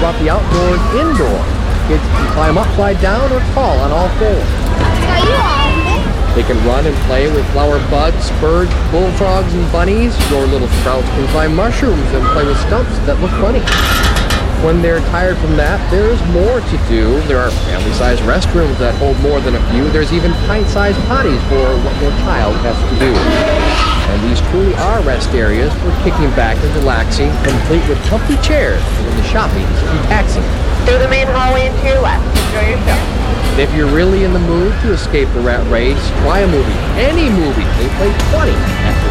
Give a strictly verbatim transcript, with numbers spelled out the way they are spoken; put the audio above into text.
brought the outdoors indoors. Kids can climb upside down or crawl on all fours. Are you on? They can run and play with flower buds, birds, bullfrogs, and bunnies. Your little sprouts can climb mushrooms and play with stumps that look funny. When they're tired from that, there's more to do. There are family-sized restrooms that hold more than a few. There's even pint-sized potties for what your child has to do. And these truly are rest areas for kicking back and relaxing, complete with comfy chairs when the shopping is too taxing. Through the main hallway and to your left. Enjoy your show. And if you're really in the mood to escape the rat race, try a movie. Any movie. They play twenty at